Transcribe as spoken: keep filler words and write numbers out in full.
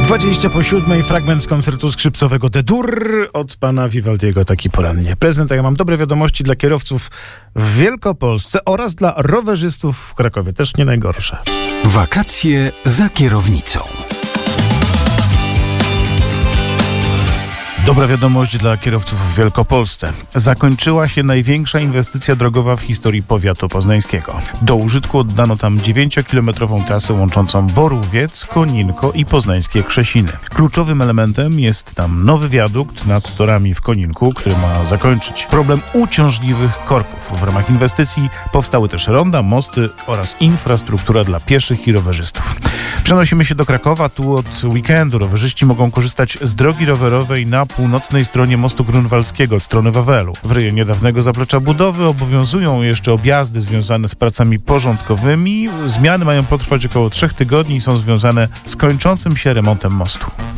dwadzieścia po siódmej, fragment z koncertu skrzypcowego D-dur od pana Vivaldiego, taki porannie. Prezent, a ja mam dobre wiadomości dla kierowców w Wielkopolsce oraz dla rowerzystów w Krakowie. Też nie najgorsze. Wakacje za kierownicą. Dobra wiadomość dla kierowców w Wielkopolsce. Zakończyła się największa inwestycja drogowa w historii powiatu poznańskiego. Do użytku oddano tam dziewięciokilometrową trasę łączącą Borówiec, Koninko i poznańskie Krzesiny. Kluczowym elementem jest tam nowy wiadukt nad torami w Koninku, który ma zakończyć problem uciążliwych korków. W ramach inwestycji powstały też ronda, mosty oraz infrastruktura dla pieszych i rowerzystów. Przenosimy się do Krakowa. Tu od weekendu rowerzyści mogą korzystać z drogi rowerowej na północnej stronie mostu grunwaldzkiego od strony Wawelu. W rejonie dawnego zaplecza budowy obowiązują jeszcze objazdy związane z pracami porządkowymi. Zmiany mają potrwać około trzech tygodni i są związane z kończącym się remontem mostu.